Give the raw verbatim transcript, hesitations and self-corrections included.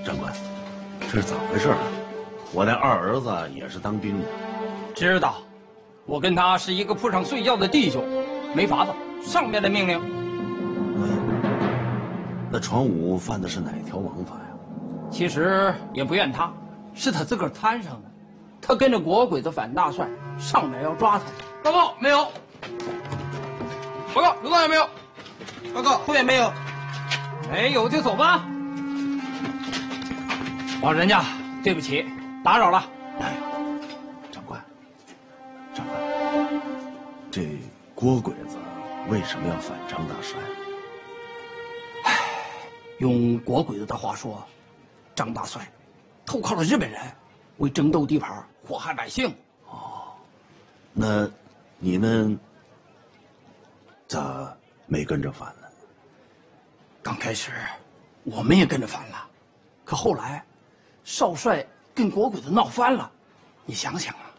长官，这是咋回事啊？我那二儿子也是当兵的。 知道，我跟他是一个铺上睡觉的弟兄，没法子，上面的命令。 嗯，那闯五犯的是哪条王法呀？ 其实也不怨他，是他自个儿摊上的。他跟着国鬼子反大帅，上面要抓他。 报告没有。报告刘大有没有？报告后面没有。 没有就走吧。老人家，对不起，打扰了。 哎，长官，长官，这郭鬼子为什么要反张大帅？ 唉，用国鬼子的话说，张大帅投靠了日本人，为争斗地盘，祸害百姓。 哦，那你们咋没跟着反呢？ 刚开始，我们也跟着反了，可后来，少帅跟国鬼子闹翻了。你想想啊，